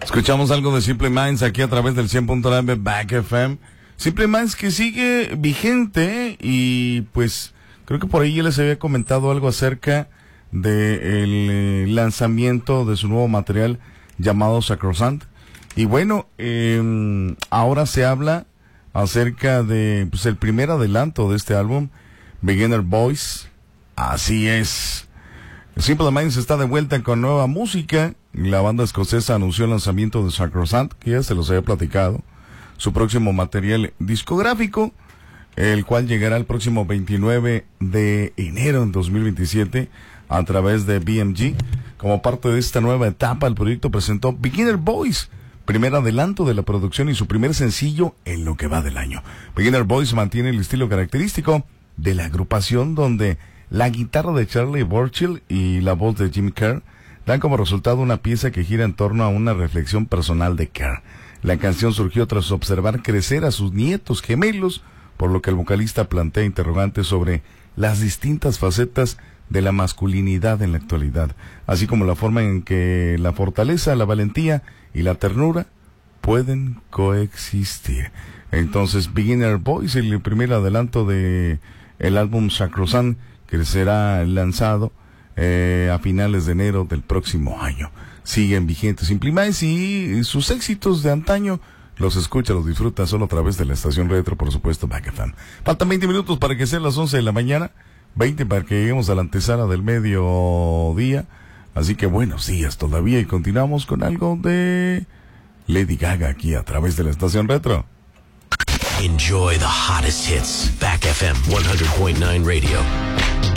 Escuchamos algo de Simple Minds aquí a través del 100.9 Back FM. Simple Minds que sigue vigente y pues creo que por ahí ya les había comentado algo acerca del lanzamiento de su nuevo material llamado Sacrosanct. Y bueno, ahora se habla acerca de pues el primer adelanto de este álbum, Beginner Voice. Así es. Simple Minds está de vuelta con nueva música. La banda escocesa anunció el lanzamiento de Sacrosanct, que ya se los había platicado, su próximo material discográfico, el cual llegará el próximo 29 de enero en 2027 a través de BMG. Como parte de esta nueva etapa, el proyecto presentó Beginner Voice, primer adelanto de la producción y su primer sencillo en lo que va del año. Beginner Voice mantiene el estilo característico de la agrupación, donde la guitarra de Charlie Burchill y la voz de Jim Kerr dan como resultado una pieza que gira en torno a una reflexión personal de Kerr. La canción surgió tras observar crecer a sus nietos gemelos, por lo que el vocalista plantea interrogantes sobre las distintas facetas de la masculinidad en la actualidad, así como la forma en que la fortaleza, la valentía y la ternura pueden coexistir. Entonces, Beginner Voice, el primer adelanto de el álbum Sacrosanct, que será lanzado a finales de enero del próximo año. Siguen vigentes Simple Minds y sus éxitos de antaño los escucha, los disfruta solo a través de la estación retro, por supuesto, Back FM. Faltan 20 minutos para que sean las 11 de la mañana, 20 para que lleguemos a la antesala del mediodía. Así que buenos días todavía y continuamos con algo de Lady Gaga aquí a través de la estación retro. Enjoy the hottest hits. Back FM 100.9 Radio.